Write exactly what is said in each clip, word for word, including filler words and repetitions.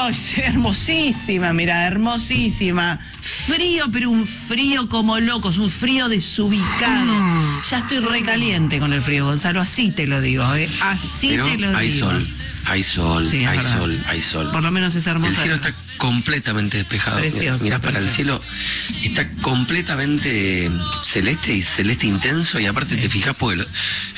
hermosísima, mira, hermosísima. Frío, pero un frío como locos, un frío desubicado. Ya estoy recaliente con el frío, Gonzalo, así te lo digo, ¿eh? Así pero te lo hay digo. Sol, hay sol, Sí, hay verdad. sol, hay sol. Por lo menos es hermoso. El cielo está completamente despejado. Precioso, Mira, para el precioso. cielo está completamente celeste y celeste intenso, y aparte Sí. te fijas porque lo-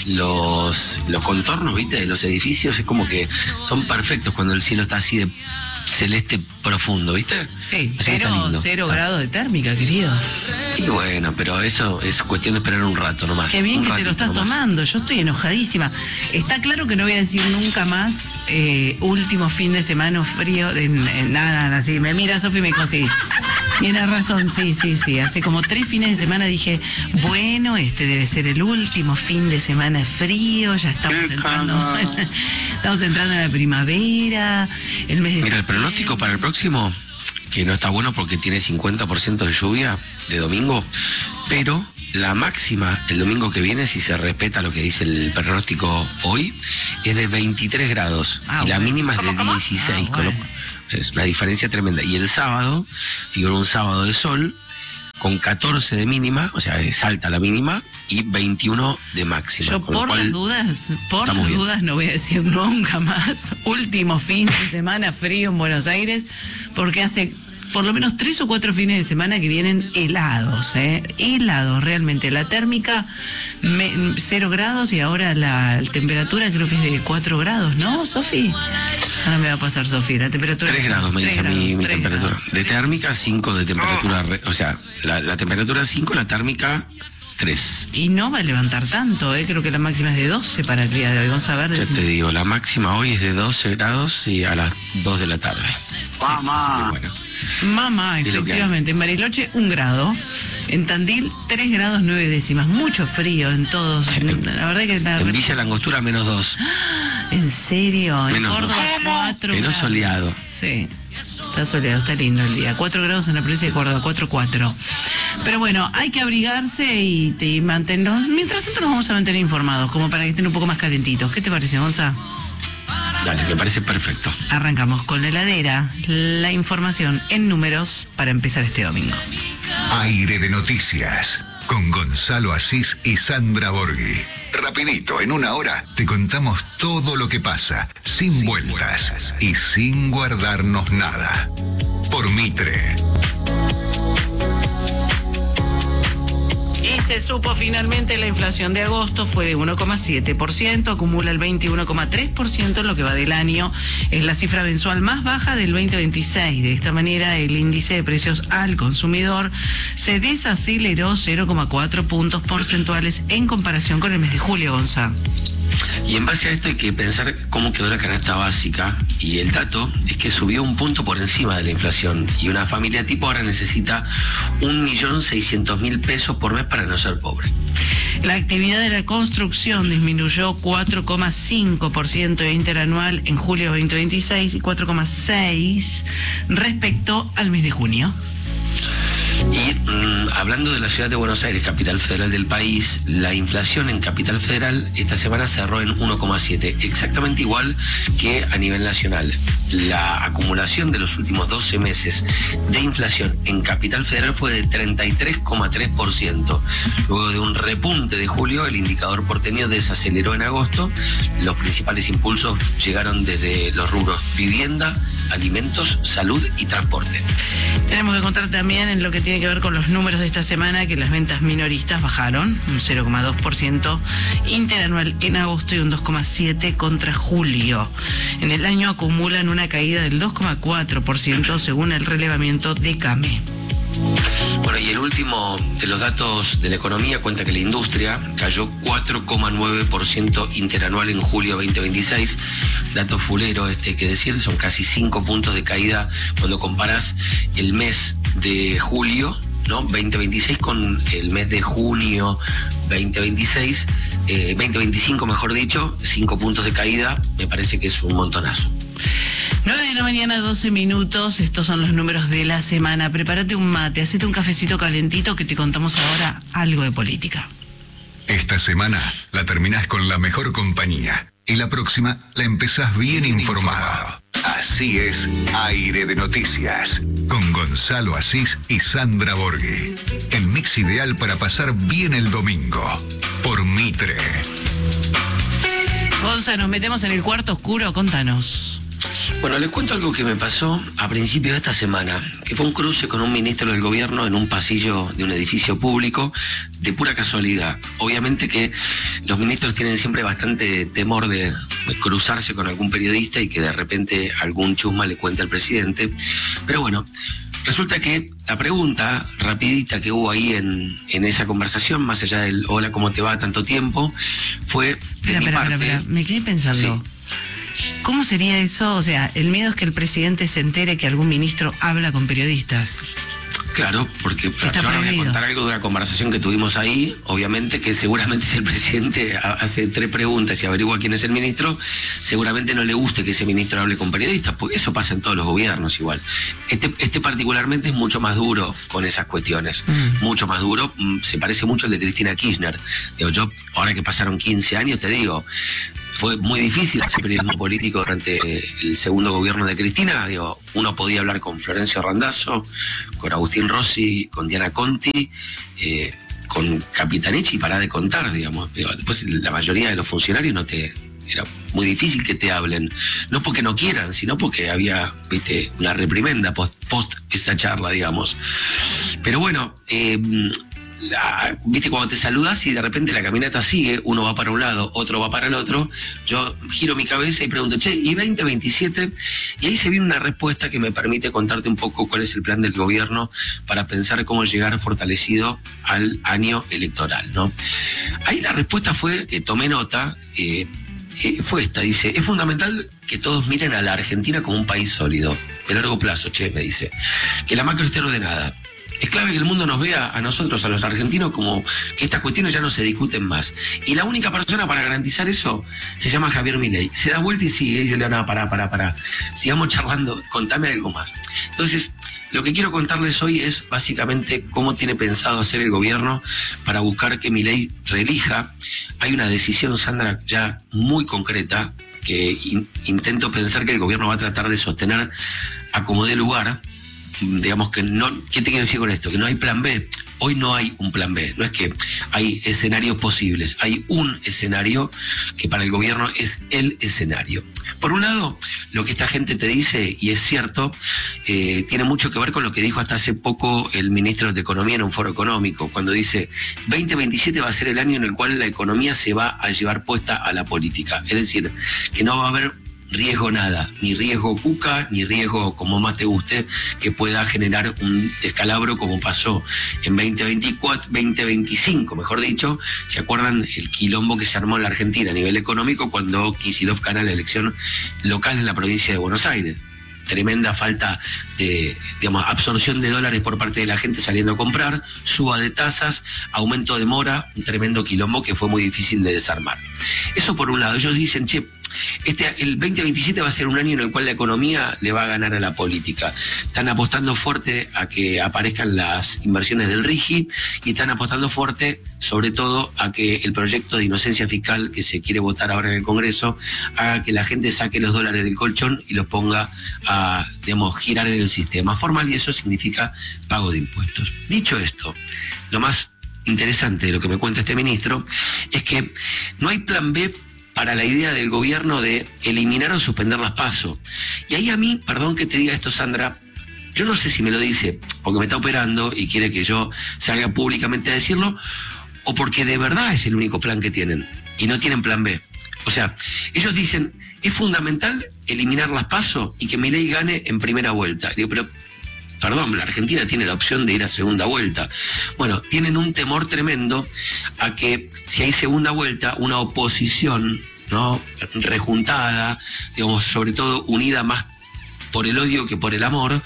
los, los contornos, viste, de los edificios es como que son perfectos cuando el cielo está así de celeste profundo, ¿viste? Sí, Así que está pero lindo. cero Ah. grados de térmica, querido. Y bueno, pero eso es cuestión de esperar un rato nomás. Qué bien un que te lo ratito estás nomás. tomando, yo estoy enojadísima. Está claro que no voy a decir nunca más eh, último fin de semana frío, de, eh, nada, nada, así. Me mira Sofi y me dijo, sí, tienes razón, sí, sí, sí. Hace como tres fines de semana dije, bueno, este debe ser el último fin de semana frío, ya estamos Qué entrando, cagada. estamos entrando en la primavera, el mes de Mira, el pronóstico para el próximo, que no está bueno porque tiene cincuenta por ciento de lluvia de domingo, pero la máxima el domingo que viene, si se respeta lo que dice el pronóstico hoy, es de veintitrés grados. Ah, y la bueno. mínima es de ¿Cómo, cómo? dieciséis. Ah, con lo- bueno. es una diferencia tremenda. Y el sábado, figura un sábado de sol, con catorce de mínima, o sea, es alta la mínima, y veintiuno de máxima. Yo con lo por cual, las dudas, por estamos las bien. dudas no voy a decir nunca más. Último fin de semana frío en Buenos Aires, porque hace por lo menos tres o cuatro fines de semana que vienen helados, ¿eh? Helados, realmente. La térmica, me- cero grados, y ahora la temperatura creo que es de cuatro grados, ¿no, Sofi? Ahora me va a pasar, Sofi, la temperatura. tres grados me tres dice a mí grados, mi tres temperatura. grados. De térmica, cinco de temperatura. re- o sea, la, la temperatura cinco, la térmica tres. Y no va a levantar tanto, ¿eh? Creo que la máxima es de doce para el día de hoy. Vamos a ver. Ya decime. te digo, la máxima hoy es de doce grados y a las dos de la tarde. Mamá. Así que bueno. Mamá, Es lo que hay. efectivamente. En Bariloche, un grado. En Tandil, tres grados nueve décimas. Mucho frío en todos. La verdad que... la- En Villa Langostura, menos dos. ¿En serio? En Menos Córdoba, dos. cuatro Pero grados. soleado. Sí. Está soleado, está lindo el día. cuatro grados en la provincia de Córdoba, cuatro cuatro. Pero bueno, hay que abrigarse y, y mantenernos... Mientras tanto nos vamos a mantener informados, como para que estén un poco más calentitos. ¿Qué te parece, Gonza? Dale, me parece perfecto. Arrancamos con la heladera, la información en números para empezar este domingo. Aire de noticias con Gonzalo Asís y Sandra Borghi. Rapidito, en una hora, te contamos todo lo que pasa, sin vueltas y sin guardarnos nada. Por Mitre. Y se supo finalmente la inflación de agosto fue de uno coma siete por ciento, acumula el veintiuno coma tres por ciento en lo que va del año. Es la cifra mensual más baja del veinte veintiséis. De esta manera, el índice de precios al consumidor se desaceleró cero coma cuatro puntos porcentuales en comparación con el mes de julio, Gonzalo. Y en base a esto hay que pensar cómo quedó la canasta básica, y el dato es que subió un punto por encima de la inflación, y una familia tipo ahora necesita un millón seiscientos mil pesos por mes para no ser pobre. La actividad de la construcción disminuyó cuatro coma cinco por ciento interanual en julio de veinte veintiséis y cuatro coma seis por ciento respecto al mes de junio. Y mmm, hablando de la ciudad de Buenos Aires, capital federal del país, la inflación en Capital Federal esta semana cerró en uno coma siete, exactamente igual que a nivel nacional. La acumulación de los últimos doce meses de inflación en Capital Federal fue de treinta y tres coma tres por ciento. Luego de un repunte de julio, el indicador porteño desaceleró en agosto. Los principales impulsos llegaron desde los rubros vivienda, alimentos, salud y transporte. Tenemos que contar también en lo que tiene que ver con los números de esta semana que las ventas minoristas bajaron un cero coma dos por ciento interanual en agosto y un dos coma siete por ciento contra julio. En el año acumulan una caída del dos coma cuatro por ciento según el relevamiento de CAME. Bueno, y el último de los datos de la economía cuenta que la industria cayó cuatro coma nueve por ciento interanual en julio veinte veintiséis. Dato fulero este, hay que decir, son casi cinco puntos de caída cuando comparas el mes de julio, ¿no? veinte veintiséis con el mes de junio veinte veintiséis, eh, veinte veinticinco mejor dicho, cinco puntos de caída, me parece que es un montonazo. nueve de la mañana, doce minutos. Estos son los números de la semana. Prepárate un mate, hacete un cafecito calentito que te contamos ahora algo de política. Esta semana la terminás con la mejor compañía y la próxima la empezás bien informado. Así Así es, Aire de Noticias, con Gonzalo Asís y Sandra Borghi. El mix ideal para pasar bien el domingo, por Mitre. Gonza, nos metemos en el cuarto oscuro, contanos. Bueno, les cuento algo que me pasó a principios de esta semana, que fue un cruce con un ministro del gobierno en un pasillo de un edificio público, de pura casualidad. Obviamente que los ministros tienen siempre bastante temor de cruzarse con algún periodista y que de repente algún chusma le cuente al presidente. Pero bueno, resulta que la pregunta rapidita que hubo ahí en, en esa conversación, más allá del hola, ¿cómo te va? Tanto tiempo, fue de Espera, mi espera, parte. espera, espera, me quedé pensando. Sí. ¿Cómo sería eso? O sea, el miedo es que el presidente se entere que algún ministro habla con periodistas. Claro, porque Está yo ahora voy a prohibido. contar algo de una conversación que tuvimos ahí, obviamente que seguramente si el presidente hace tres preguntas y averigua quién es el ministro, seguramente no le guste que ese ministro hable con periodistas, porque eso pasa en todos los gobiernos igual. Este, este particularmente es mucho más duro con esas cuestiones, Mm. mucho más duro, mm, se parece mucho al de Cristina Kirchner. Digo, yo, ahora que pasaron quince años, te digo, fue muy difícil hacer periodismo político durante el segundo gobierno de Cristina. Digo, uno podía hablar con Florencio Randazzo, con Agustín Rossi, con Diana Conti, eh, con Capitanechi, para de contar, digamos. Digo, después la mayoría de los funcionarios no te... Era muy difícil que te hablen, no porque no quieran, sino porque había, viste, una reprimenda post, post esa charla, digamos. Pero bueno, eh, La, viste, cuando te saludas y de repente la caminata sigue, uno va para un lado, otro va para el otro, yo giro mi cabeza y pregunto, che, ¿y veinte veintisiete? Y ahí se viene una respuesta que me permite contarte un poco cuál es el plan del gobierno para pensar cómo llegar fortalecido al año electoral, ¿no? Ahí la respuesta fue, que tomé nota, eh, eh, fue esta, dice, es fundamental que todos miren a la Argentina como un país sólido, de largo plazo, che, me dice, que la macro esté ordenada. Es clave que el mundo nos vea a nosotros, a los argentinos, como que estas cuestiones ya no se discuten más. Y la única persona para garantizar eso se llama Javier Milei. Se da vuelta y sigue. Yo le digo, no, pará, pará, pará. Sigamos charlando, contame algo más. Entonces, lo que quiero contarles hoy es básicamente cómo tiene pensado hacer el gobierno para buscar que Milei reelija. Hay una decisión, Sandra, ya muy concreta, que in- intento pensar que el gobierno va a tratar de sostener a como dé lugar. Digamos que no, ¿qué te quiero decir con esto? Que no hay plan B. Hoy no hay un plan B. No es que hay escenarios posibles. Hay un escenario que para el gobierno es el escenario. Por un lado, lo que esta gente te dice, y es cierto, eh, tiene mucho que ver con lo que dijo hasta hace poco el ministro de Economía en un foro económico, cuando dice veinte veintisiete va a ser el año en el cual la economía se va a llevar puesta a la política. Es decir, que no va a haber riesgo nada, ni riesgo cuca, ni riesgo como más te guste, que pueda generar un descalabro como pasó en veinte veinticuatro, veinte veinticinco, mejor dicho. ¿Se acuerdan el quilombo que se armó en la Argentina a nivel económico cuando Kicillof gana la elección local en la provincia de Buenos Aires? Tremenda falta de, digamos, absorción de dólares por parte de la gente saliendo a comprar, suba de tasas, aumento de mora, un tremendo quilombo que fue muy difícil de desarmar. Eso por un lado. Ellos dicen, che, este, el veinte veintisiete va a ser un año en el cual la economía le va a ganar a la política. Están apostando fuerte a que aparezcan las inversiones del RIGI y están apostando fuerte, sobre todo, a que el proyecto de inocencia fiscal que se quiere votar ahora en el Congreso haga que la gente saque los dólares del colchón y los ponga a, digamos, girar en el sistema formal, y eso significa pago de impuestos. Dicho esto, lo más interesante de lo que me cuenta este ministro es que no hay plan B para la idea del gobierno de eliminar o suspender las PASO. Y ahí a mí, perdón que te diga esto, Sandra, yo no sé si me lo dice porque me está operando y quiere que yo salga públicamente a decirlo, o porque de verdad es el único plan que tienen y no tienen plan B. O sea, ellos dicen, es fundamental eliminar las PASO y que Milei gane en primera vuelta. Digo, pero perdón, la Argentina tiene la opción de ir a segunda vuelta. Bueno, tienen un temor tremendo a que si hay segunda vuelta, una oposición, ¿no?, rejuntada, digamos, sobre todo unida más por el odio que por el amor,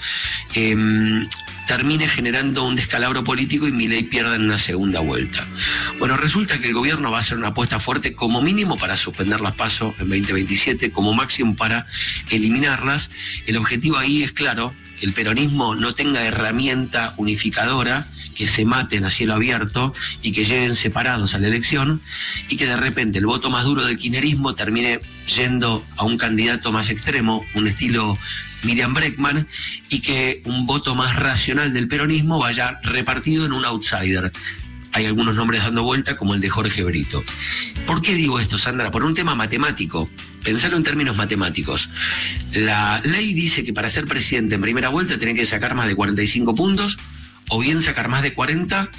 eh, termine generando un descalabro político y Milei pierda en una segunda vuelta. Bueno, resulta que el gobierno va a hacer una apuesta fuerte como mínimo para suspender las PASO en veinte veintisiete, como máximo para eliminarlas. El objetivo ahí es claro, que el peronismo no tenga herramienta unificadora, que se maten a cielo abierto y que lleguen separados a la elección, y que de repente el voto más duro del kirchnerismo termine yendo a un candidato más extremo, un estilo Miriam Bregman, y que un voto más racional del peronismo vaya repartido en un outsider. Hay algunos nombres dando vuelta, como el de Jorge Brito. ¿Por qué digo esto, Sandra? Por un tema matemático. Pensarlo en términos matemáticos. La ley dice que para ser presidente en primera vuelta tenés que sacar más de cuarenta y cinco puntos, o bien sacar más de cuarenta,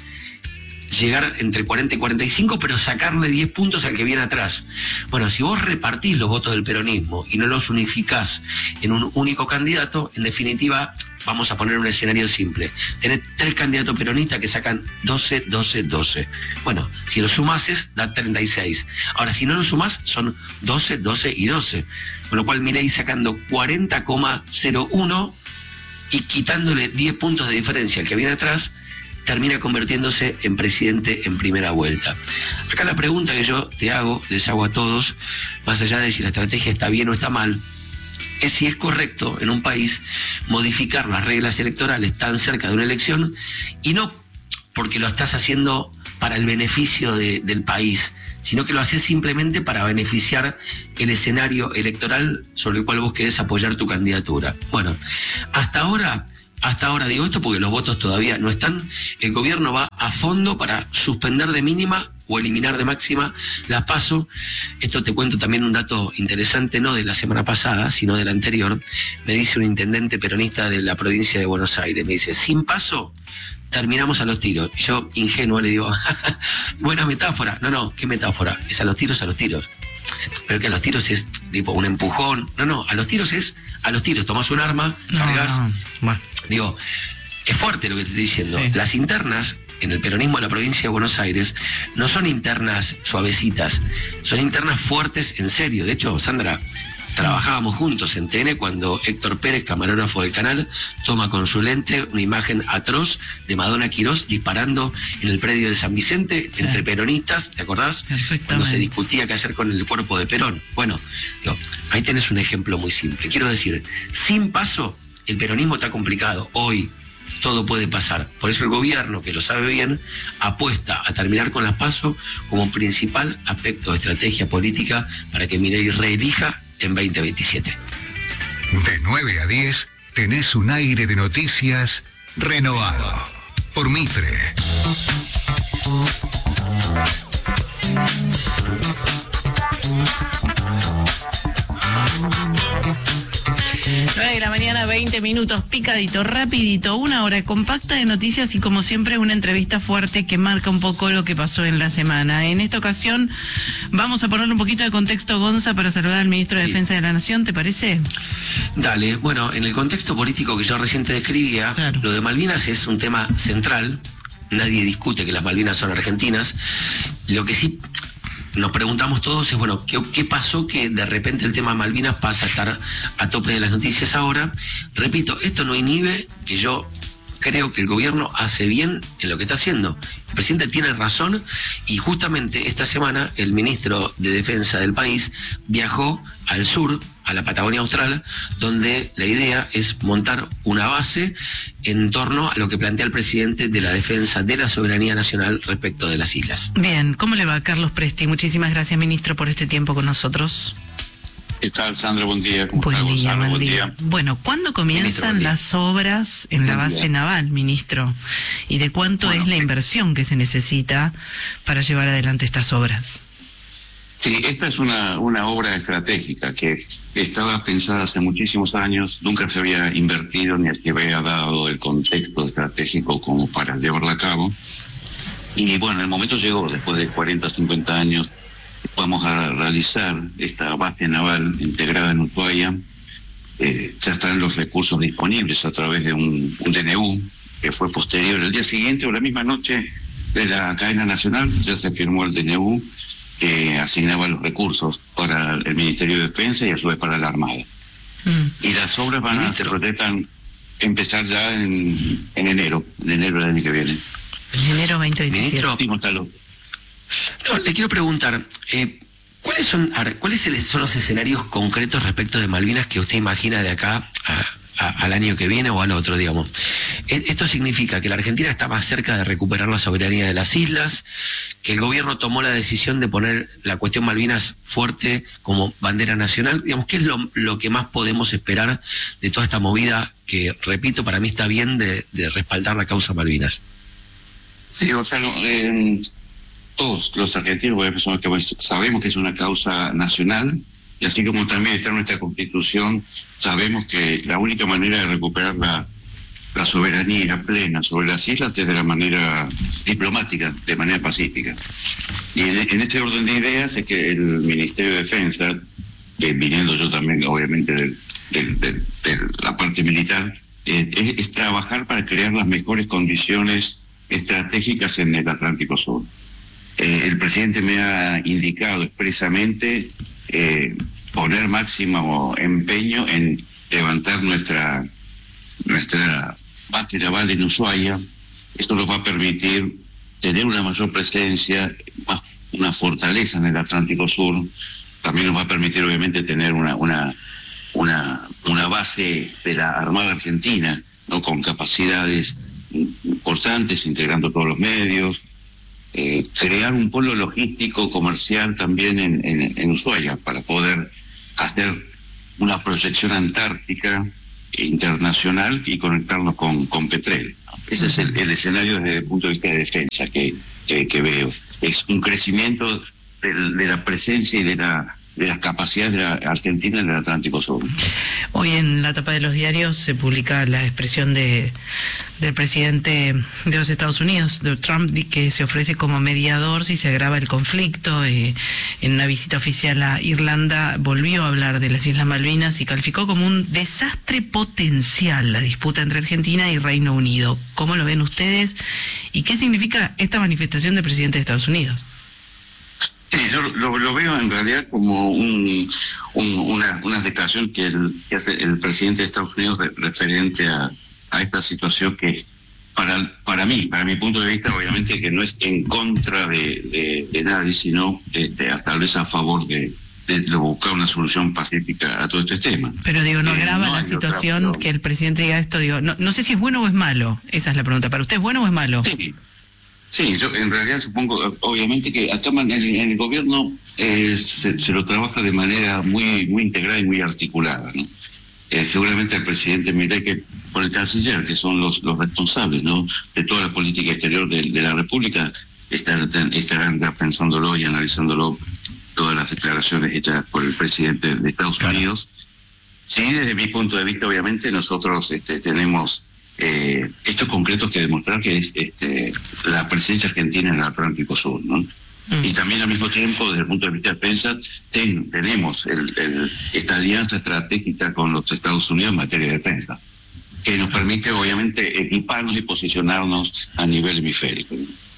llegar entre cuarenta y cuarenta y cinco, pero sacarle diez puntos al que viene atrás. Bueno, si vos repartís los votos del peronismo y no los unificás en un único candidato, en definitiva, vamos a poner un escenario simple. Tenés tres candidatos peronistas que sacan doce, doce, doce. Bueno, si los sumases, da treinta y seis. Ahora, si no los sumás, son doce, doce y doce. Con lo cual, Milei sacando cuarenta coma cero uno y quitándole diez puntos de diferencia al que viene atrás, termina convirtiéndose en presidente en primera vuelta. Acá la pregunta que yo te hago, les hago a todos, más allá de si la estrategia está bien o está mal, es si es correcto en un país modificar las reglas electorales tan cerca de una elección, y no porque lo estás haciendo para el beneficio de, del país, sino que lo haces simplemente para beneficiar el escenario electoral sobre el cual vos querés apoyar tu candidatura. Bueno, hasta ahora... Hasta ahora digo esto porque los votos todavía no están. El gobierno va a fondo para suspender de mínima o eliminar de máxima la PASO. Esto te cuento también un dato interesante, no de la semana pasada, sino de la anterior. Me dice un intendente peronista de la provincia de Buenos Aires, me dice, sin PASO terminamos a los tiros. Y yo, ingenuo, le digo, buena metáfora. No, no, ¿qué metáfora? Es a los tiros, a los tiros. Pero que a los tiros es tipo un empujón. No, no, a los tiros es a los tiros. Tomás un arma, no, cargas. No, bueno. Digo, es fuerte lo que te estoy diciendo. Sí. Las internas en el peronismo de la provincia de Buenos Aires no son internas suavecitas, son internas fuertes en serio. De hecho, Sandra, trabajábamos juntos en T N cuando Héctor Pérez, camarógrafo del canal, toma con su lente una imagen atroz de Madonna Quirós disparando en el predio de San Vicente, sí, entre peronistas, ¿te acordás? Cuando se discutía qué hacer con el cuerpo de Perón. Bueno, digo, ahí tenés un ejemplo muy simple. Quiero decir, sin PASO, el peronismo está complicado. Hoy todo puede pasar. Por eso el gobierno, que lo sabe bien, apuesta a terminar con las PASO como principal aspecto de estrategia política para que Milei reelija en veinte veintisiete. De nueve a diez tenés un aire de noticias renovado por Mitre. nueve de la mañana, veinte minutos, picadito, rapidito, una hora compacta de noticias y como siempre una entrevista fuerte que marca un poco lo que pasó en la semana. En esta ocasión vamos a poner un poquito de contexto, Gonza, para saludar al ministro de Sí. Defensa de la Nación, ¿te parece? Dale, bueno, en el contexto político que yo recién te describía, Claro. lo de Malvinas es un tema central. Nadie discute que las Malvinas son argentinas. Lo que sí nos preguntamos todos es, bueno, ¿qué, qué pasó que de repente el tema Malvinas pasa a estar a tope de las noticias ahora? Repito, esto no inhibe que yo creo que el gobierno hace bien en lo que está haciendo. El presidente tiene razón y justamente esta semana el ministro de Defensa del país viajó al sur, a la Patagonia Austral, donde la idea es montar una base en torno a lo que plantea el presidente de la defensa de la soberanía nacional respecto de las islas. Bien, ¿cómo le va, Carlos Presti? Muchísimas gracias, ministro, por este tiempo con nosotros. ¿Qué tal, Sandra? Buen día. ¿Cómo Buen está, día, Gonzalo? buen Buen día. día. Bueno, ¿cuándo comienzan Ministro, buen día. las obras en la Buen base día. naval, ministro? ¿Y de cuánto Bueno, es la inversión que se necesita para llevar adelante estas obras? Sí, esta es una, una obra estratégica que estaba pensada hace muchísimos años, nunca se había invertido ni se había dado el contexto estratégico como para llevarla a cabo. Y bueno, el momento llegó, después de cuarenta, cincuenta años, vamos a realizar esta base naval integrada en Ushuaia. Eh, ya están los recursos disponibles a través de un, un D N U que fue posterior. El día siguiente o la misma noche de la cadena nacional ya se firmó el D N U que asignaba los recursos para el Ministerio de Defensa y a su vez para la Armada. Mm. Y las obras van a, se Ministro. proyectan empezar ya en, en enero, en enero del año que viene. En enero veinte veintisiete. Ministro, Sí, Gonzalo. no, le quiero preguntar, eh, ¿cuáles son, a ver, ¿cuáles son los escenarios concretos respecto de Malvinas que usted imagina de acá a, a, al año que viene o al otro, digamos. Esto significa que la Argentina está más cerca de recuperar la soberanía de las islas, que el gobierno tomó la decisión de poner la cuestión Malvinas fuerte como bandera nacional. Digamos, ¿qué es lo, lo que más podemos esperar de toda esta movida que, repito, para mí está bien de, de respaldar la causa Malvinas? Sí, Gonzalo, eh, todos los argentinos que sabemos que es una causa nacional, y así como también está en nuestra Constitución, sabemos que la única manera de recuperar la, la soberanía plena sobre las islas es de la manera diplomática, de manera pacífica. Y en, en este orden de ideas es que el Ministerio de Defensa, eh, viniendo yo también obviamente de, de, de, de la parte militar, eh, es, es trabajar para crear las mejores condiciones estratégicas en el Atlántico Sur. Eh, el presidente me ha indicado expresamente eh, poner máximo empeño en levantar nuestra nuestra base naval en Ushuaia. Esto nos va a permitir tener una mayor presencia, más, una fortaleza en el Atlántico Sur. También nos va a permitir obviamente tener una una una, una base de la Armada Argentina, ¿no?, con capacidades importantes, integrando todos los medios, eh, crear un polo logístico comercial también en, en, en Ushuaia para poder hacer una proyección antártica internacional y conectarnos con, con Petrel. Ese es el, el escenario desde el punto de vista de defensa que, que, que veo. Es un crecimiento de, de la presencia y de la de las capacidades de la Argentina en el Atlántico Sur. Hoy en la tapa de los diarios se publica la expresión de del presidente de los Estados Unidos, de Trump, que se ofrece como mediador si se agrava el conflicto. Eh, en una visita oficial a Irlanda volvió a hablar de las Islas Malvinas y calificó como un desastre potencial la disputa entre Argentina y Reino Unido. ¿Cómo lo ven ustedes? ¿Y qué significa esta manifestación del presidente de Estados Unidos? Sí, yo lo, lo veo en realidad como un, un, una, una declaración que, el, que hace el presidente de Estados Unidos re, referente a, a esta situación que para para mí, para mi punto de vista, obviamente que no es en contra de, de, de nadie, sino de, de, tal vez a favor de, de, de buscar una solución pacífica a todo este tema. Pero digo, ¿no agrava eh, no la situación otra, que el presidente diga esto? Digo, no, no sé si es bueno o es malo. Esa es la pregunta. ¿Para usted es bueno o es malo? Sí. Sí, yo en realidad supongo, obviamente que acá en el, en el gobierno eh, se, se lo trabaja de manera muy muy integrada y muy articulada, ¿no? Eh, seguramente el presidente Milei, que por el canciller, que son los los responsables, ¿no?, de toda la política exterior de, de la República, estarán, estarán pensándolo y analizándolo todas las declaraciones hechas por el presidente de Estados claro. Unidos. Sí, desde mi punto de vista, obviamente, nosotros este, tenemos Eh, estos concretos que demostrar que es este, la presencia argentina en el Atlántico Sur, ¿no? Mm. Y también al mismo tiempo, desde el punto de vista de defensa, ten, tenemos el, el, esta alianza estratégica con los Estados Unidos en materia de defensa, que nos permite obviamente equiparnos y posicionarnos a nivel hemisférico.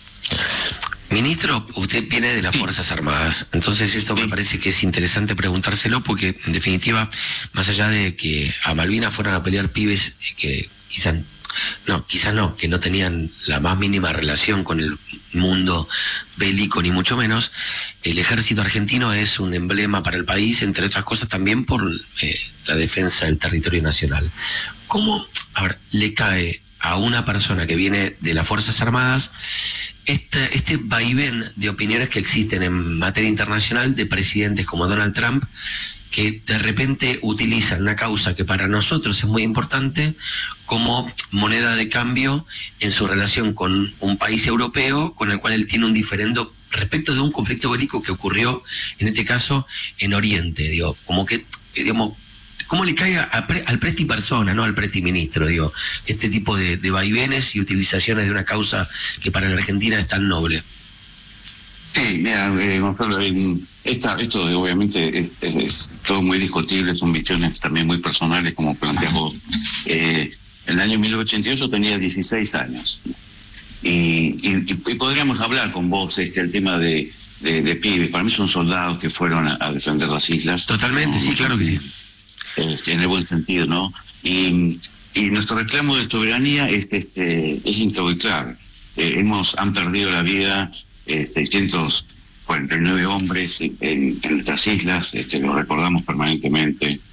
Ministro, usted viene de las Fuerzas Armadas, entonces esto me parece que es interesante preguntárselo porque, en definitiva, más allá de que a Malvinas fueran a pelear pibes que quizás no, quizás no, que no tenían la más mínima relación con el mundo bélico, ni mucho menos, el ejército argentino es un emblema para el país, entre otras cosas también por eh, la defensa del territorio nacional. ¿Cómo, a ver, le cae a una persona que viene de las Fuerzas Armadas este, este vaivén de opiniones que existen en materia internacional de presidentes como Donald Trump, que de repente utilizan una causa que para nosotros es muy importante como moneda de cambio en su relación con un país europeo con el cual él tiene un diferendo respecto de un conflicto bélico que ocurrió, en este caso, en Oriente? Digo, como que, digamos, ¿cómo le cae a pre, al presti persona, no al presti ministro, digo, este tipo de, de vaivenes y utilizaciones de una causa que para la Argentina es tan noble? Sí, mira, eh, Gonzalo, eh, esta, esto obviamente es, es, es todo muy discutible, son visiones también muy personales, como planteas vos. Eh, en el año mil novecientos ochenta y ocho tenía dieciséis años, y, y, y podríamos hablar con vos este el tema de, de, de pibes. Para mí son soldados que fueron a, a defender las islas. Totalmente, ¿no? Sí, claro que sí. Este, en el buen sentido, ¿no? Y, y nuestro reclamo de soberanía es, este, es incalculable. Eh, hemos, han perdido la vida Eh, seiscientos cuarenta y nueve hombres en, en nuestras islas, este, lo recordamos permanentemente.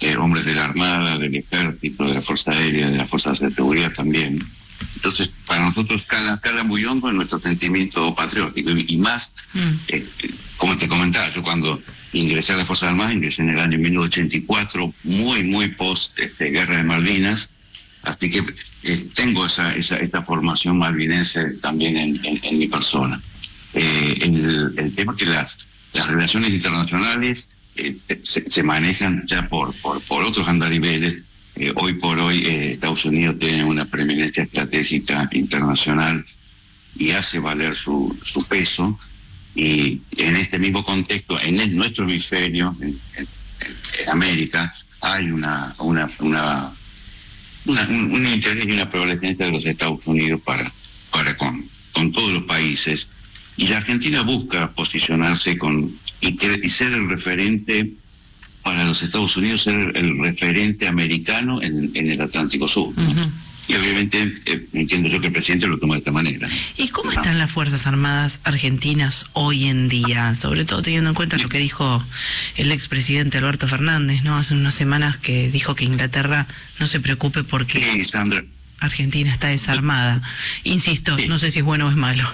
eh, hombres de la Armada, del Ejército, de la Fuerza Aérea, de las Fuerzas de Seguridad también. Entonces, para nosotros cala, cala muy hondo en nuestro sentimiento patriótico, y, y más, mm. eh, como te comentaba, yo cuando ingresé a las Fuerzas Armadas, ingresé en el año mil novecientos ochenta y cuatro, muy, muy post este, Guerra de Malvinas, así que eh, tengo esa, esa esta formación malvinense también en, en, en mi persona. Eh, el, el tema que las, las relaciones internacionales eh, se, se manejan ya por, por, por otros andariveles. Eh, hoy por hoy eh, Estados Unidos tiene una preeminencia estratégica internacional y hace valer su, su peso, y en este mismo contexto, en el, nuestro hemisferio, en, en, en América, hay una una una, una un, un interés y una prevalecencia de los Estados Unidos para, para con, con todos los países, y la Argentina busca posicionarse con y, que, y ser el referente para los Estados Unidos, ser el referente americano en, en el Atlántico Sur. Uh-huh. Y obviamente eh, entiendo yo que el presidente lo toma de esta manera. ¿Y cómo ¿no? están las Fuerzas Armadas argentinas hoy en día? Sobre todo teniendo en cuenta lo que dijo el expresidente Alberto Fernández, ¿no? Hace unas semanas que dijo que Inglaterra no se preocupe porque sí, Sandra. Argentina está desarmada. Insisto, sí. no sé si es bueno o es malo.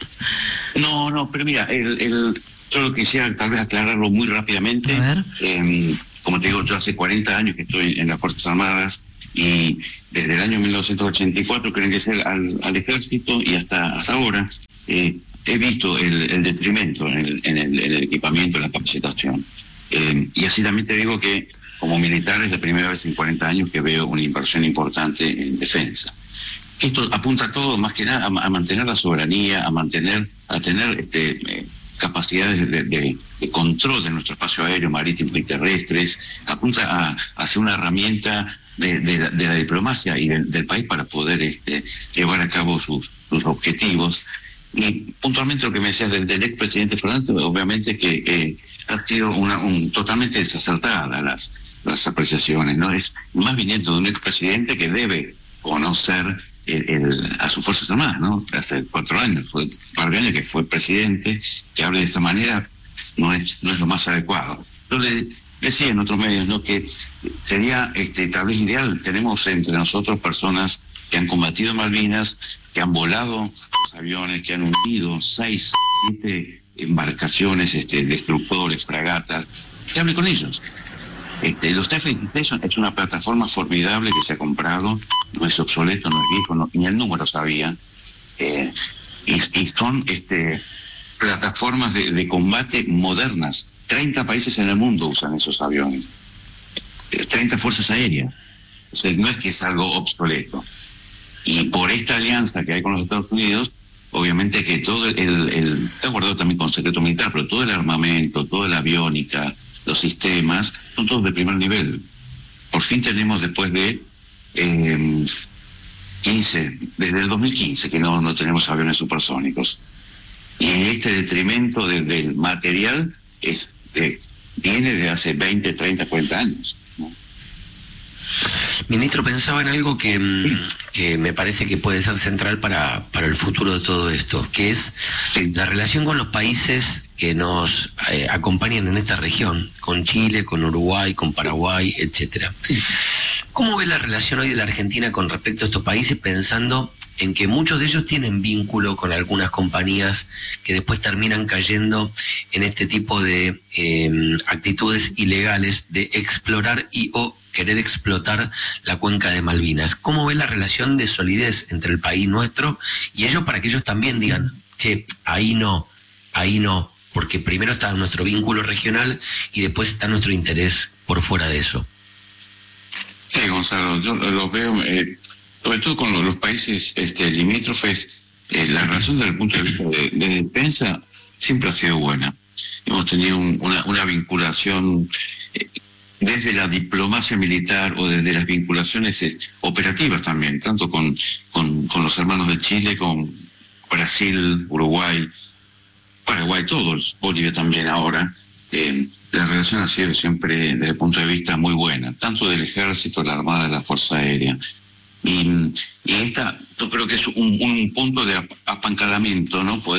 No, no, pero mira, el... el... Solo quisiera tal vez aclararlo muy rápidamente. A ver. Eh, como te digo, yo hace cuarenta años que estoy en las Fuerzas Armadas, y desde el año mil novecientos ochenta y cuatro que ingresé al, al ejército y hasta hasta ahora eh, he visto el, el detrimento en el, en, el, en el equipamiento, en la capacitación. Eh, y así también te digo que como militar es la primera vez en cuarenta años que veo una inversión importante en defensa. Esto apunta todo más que nada a, a mantener la soberanía, a mantener, a tener este eh, capacidades de, de, de control de nuestro espacio aéreo, marítimo y terrestres, apunta a, a ser una herramienta de, de, la, de la diplomacia y de, del país para poder este, llevar a cabo sus, sus objetivos. Y puntualmente lo que me decías del, del expresidente Fernández, obviamente que eh, ha sido una, un, totalmente desacertada las, las apreciaciones, ¿no? Es más viniendo de un expresidente que debe conocer El, el, a sus Fuerzas Armadas, ¿no? Hace cuatro años, fue un par de años que fue presidente, que hable de esta manera no es no es lo más adecuado. Yo le decía en otros medios, ¿no?, que sería este tal vez ideal. Tenemos entre nosotros personas que han combatido Malvinas, que han volado los aviones, que han hundido seis, siete embarcaciones, este, destructores, fragatas, que hable con ellos. Este, los T F veintitrés es una plataforma formidable que se ha comprado, no es obsoleto, no es viejo, no, ni el número sabía, eh, y, y son este, plataformas de, de combate modernas. treinta países en el mundo usan esos aviones, treinta fuerzas aéreas, o sea, no es que es algo obsoleto. Y por esta alianza que hay con los Estados Unidos, obviamente que todo el, el, el está guardado también con secreto militar, pero todo el armamento, toda la aviónica, los sistemas, son todos de primer nivel. Por fin tenemos, después de eh, quince, desde el dos mil quince que no, no tenemos aviones supersónicos. Y este detrimento de, del material es de, viene de hace veinte, treinta, cuarenta años, ¿no? Ministro, pensaba en algo que, que me parece que puede ser central para, para el futuro de todo esto, que es la relación con los países que nos eh, acompañan en esta región, con Chile, con Uruguay, con Paraguay, etcétera. ¿Cómo ve la relación hoy de la Argentina con respecto a estos países, pensando en que muchos de ellos tienen vínculo con algunas compañías que después terminan cayendo en este tipo de eh, actitudes ilegales de explorar y o querer explotar la cuenca de Malvinas? ¿Cómo ve la relación de solidez entre el país nuestro y ellos, para que ellos también digan, che, ahí no, ahí no, porque primero está nuestro vínculo regional y después está nuestro interés por fuera de eso? Sí, Gonzalo, yo lo veo, eh, sobre todo con los, los países este, limítrofes, eh, la relación desde el punto de vista de, de defensa siempre ha sido buena. Hemos tenido un, una, una vinculación eh, desde la diplomacia militar o desde las vinculaciones eh, operativas también, tanto con, con, con los hermanos de Chile, con Brasil, Uruguay, Paraguay, todos, Bolivia también ahora. Eh, la relación ha sido siempre desde el punto de vista muy buena, tanto del ejército, la armada, de la fuerza aérea. Y, y esta, yo creo que es un, un punto de apancalamiento, ¿no? Poder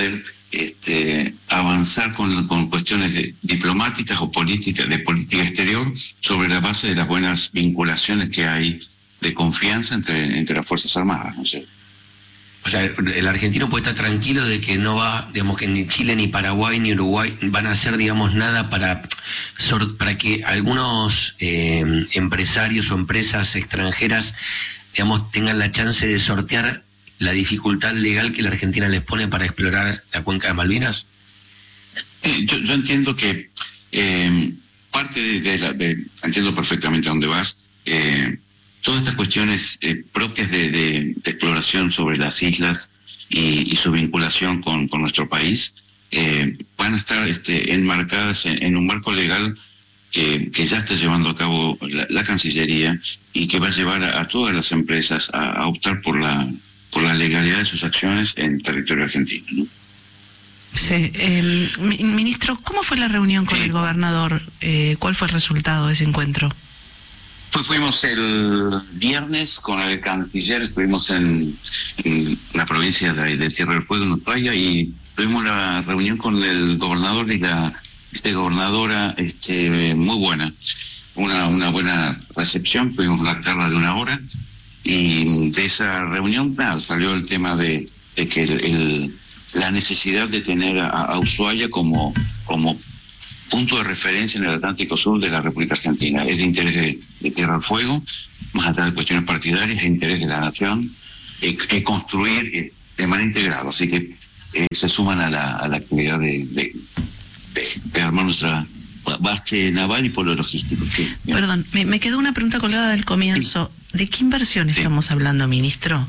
este, avanzar con, con cuestiones de, diplomáticas o políticas, de política exterior, sobre la base de las buenas vinculaciones que hay de confianza entre, entre las Fuerzas Armadas, ¿no sé? O sea, el argentino puede estar tranquilo de que no va, digamos, que ni Chile, ni Paraguay, ni Uruguay van a hacer, digamos, nada para, para que algunos eh, empresarios o empresas extranjeras, digamos, tengan la chance de sortear la dificultad legal que la Argentina les pone para explorar la cuenca de Malvinas. Eh, yo, yo entiendo que eh, parte de, de la... De, entiendo perfectamente a dónde vas. Eh, todas estas cuestiones eh, propias de, de, de exploración sobre las islas y, y su vinculación con, con nuestro país eh, van a estar este, enmarcadas en, en un marco legal que, que ya está llevando a cabo la, la Cancillería y que va a llevar a, a todas las empresas a, a optar por la, por la legalidad de sus acciones en territorio argentino, ¿no? Sí, eh, ministro, ¿cómo fue la reunión con sí, el gobernador? Eh, ¿Cuál fue el resultado de ese encuentro? Pues fuimos el viernes con el canciller, estuvimos en, en la provincia de, de Tierra del Fuego, en Ushuaia, y tuvimos una reunión con el gobernador y la vicegobernadora este, muy buena, una, una buena recepción, tuvimos una charla de una hora, y de esa reunión nada, salió el tema de, de que el, el, la necesidad de tener a, a Ushuaia como, como punto de referencia en el Atlántico Sur de la República Argentina. Es de interés de, de Tierra del Fuego, más allá de cuestiones partidarias, es de interés de la nación, es, es construir eh, de manera integrada. Así que eh, se suman a la, a la actividad de, de, de, de armar nuestra base naval y polo logístico. Sí, Perdón, me, me quedó una pregunta colgada del comienzo. Sí. ¿De qué inversión sí. estamos hablando, ministro?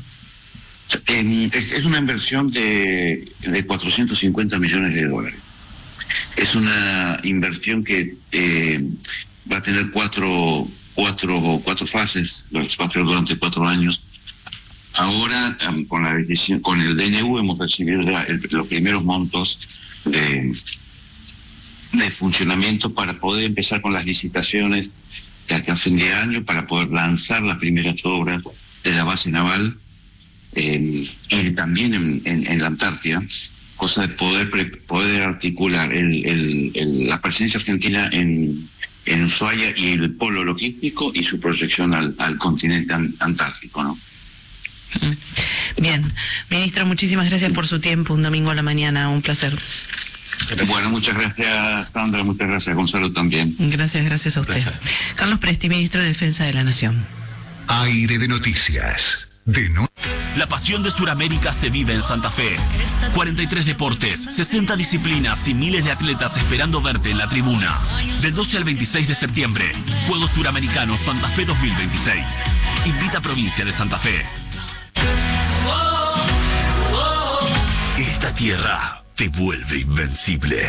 Eh, es, es una inversión de, de cuatrocientos cincuenta millones de dólares. Es una inversión que eh, va a tener cuatro, cuatro, cuatro fases, los cuatro durante cuatro años. Ahora, um, con la decisión, con el D N U hemos recibido ya el, los primeros montos de, de funcionamiento para poder empezar con las licitaciones de acá a fin de año, para poder lanzar las primeras obras de la base naval eh, y también en, en, en la Antártida. Cosa de poder poder articular el, el, el, la presencia argentina en, en Ushuaia y el polo logístico y su proyección al, al continente antártico, ¿no? Bien, ministro, muchísimas gracias por su tiempo, un domingo a la mañana, un placer. Gracias. Bueno, muchas gracias, Sandra, muchas gracias, Gonzalo, también. Gracias, gracias a usted. Gracias. Carlos Presti, ministro de Defensa de la Nación. Aire de noticias. De no... La pasión de Suramérica se vive en Santa Fe. cuarenta y tres deportes, sesenta disciplinas y miles de atletas esperando verte en la tribuna. Del doce al veintiséis de septiembre, Juegos Suramericanos Santa Fe dos mil veintiséis. Invita a Provincia de Santa Fe. Esta tierra te vuelve invencible.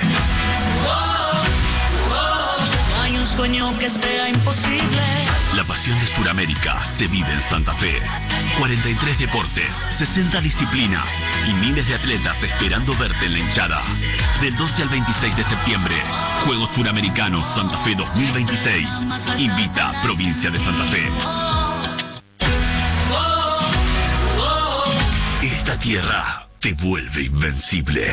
Hay un sueño que sea imposible. La pasión de Suramérica se vive en Santa Fe. cuarenta y tres deportes, sesenta disciplinas y miles de atletas esperando verte en la hinchada. Del doce al veintiséis de septiembre, Juegos Suramericanos Santa Fe dos mil veintiséis. Invita a Provincia de Santa Fe. Esta tierra te vuelve invencible.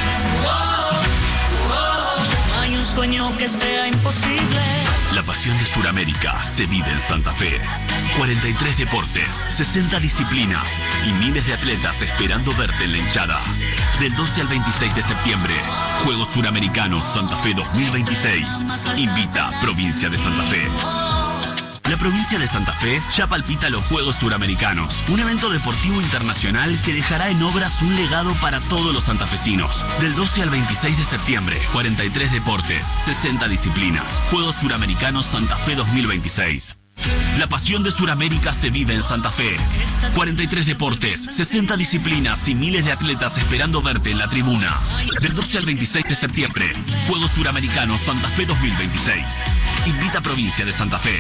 Hay un sueño que sea imposible. La pasión de Suramérica se vive en Santa Fe. cuarenta y tres deportes, sesenta disciplinas y miles de atletas esperando verte en la hinchada. Del doce al veintiséis de septiembre, Juegos Suramericanos Santa Fe dos mil veintiséis. Invita a Provincia de Santa Fe. La provincia de Santa Fe ya palpita los Juegos Suramericanos, un evento deportivo internacional que dejará en obras un legado para todos los santafesinos. Del doce al veintiséis de septiembre, cuarenta y tres deportes, sesenta disciplinas. Juegos Suramericanos Santa Fe dos mil veintiséis. La pasión de Suramérica se vive en Santa Fe. cuarenta y tres deportes, sesenta disciplinas y miles de atletas esperando verte en la tribuna. Del doce al veintiséis de septiembre, Juegos Suramericanos Santa Fe dos mil veintiséis. Invita a Provincia de Santa Fe.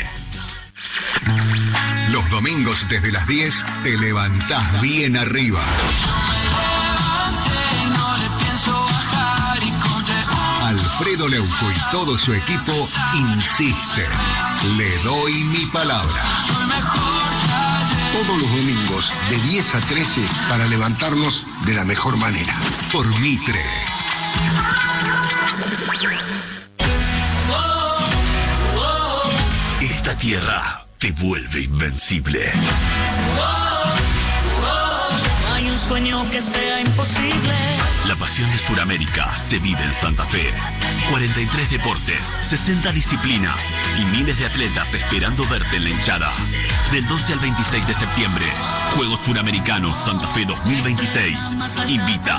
Los domingos desde las diez te levantás bien arriba. Alfredo Leuco y todo su equipo insisten. Le doy mi palabra. Todos los domingos de diez a trece para levantarnos de la mejor manera. Por Mitre. Esta tierra te vuelve invencible. No hay un sueño que sea imposible. La pasión de Sudamérica se vive en Santa Fe. cuarenta y tres deportes, sesenta disciplinas y miles de atletas esperando verte en la hinchada. Del doce al veintiséis de septiembre, Juegos Suramericanos Santa Fe dos mil veintiséis. Invita